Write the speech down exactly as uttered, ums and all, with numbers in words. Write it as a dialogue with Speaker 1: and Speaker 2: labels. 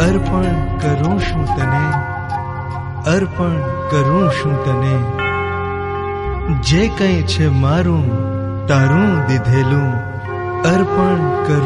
Speaker 1: અર્પણ કરું છું તને, અર્પણ કરું છું તને, જે કંઈ છે મારું તારું દીધેલું અર્પણ કરું.